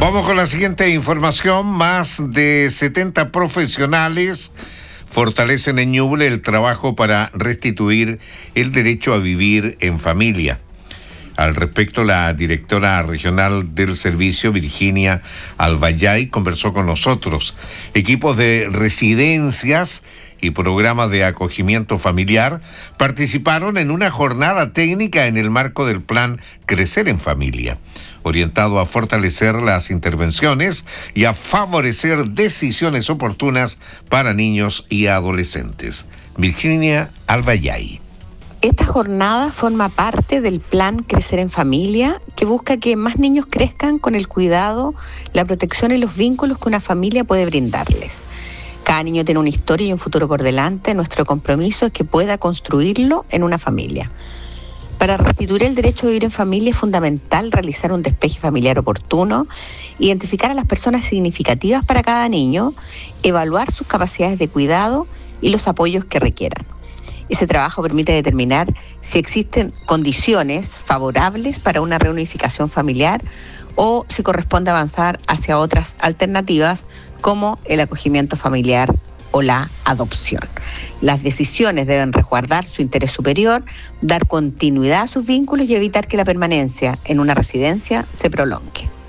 Vamos con la siguiente información. Más de 70 profesionales fortalecen en Ñuble el trabajo para restituir el derecho a vivir en familia. Al respecto, la directora regional del servicio, Virginia Albayay, conversó con nosotros. Equipos de residencias y programas de acogimiento familiar participaron en una jornada técnica en el marco del plan Crecer en Familia, orientado a fortalecer las intervenciones y a favorecer decisiones oportunas para niños y adolescentes. Virginia Albayay. Esta jornada forma parte del plan Crecer en Familia, que busca que más niños crezcan con el cuidado, la protección y los vínculos que una familia puede brindarles. Cada niño tiene una historia y un futuro por delante. Nuestro compromiso es que pueda construirlo en una familia. Para restituir el derecho a vivir en familia es fundamental realizar un despeje familiar oportuno, identificar a las personas significativas para cada niño, evaluar sus capacidades de cuidado y los apoyos que requieran. Ese trabajo permite determinar si existen condiciones favorables para una reunificación familiar o si corresponde avanzar hacia otras alternativas como el acogimiento familiar o la adopción. Las decisiones deben resguardar su interés superior, dar continuidad a sus vínculos y evitar que la permanencia en una residencia se prolongue.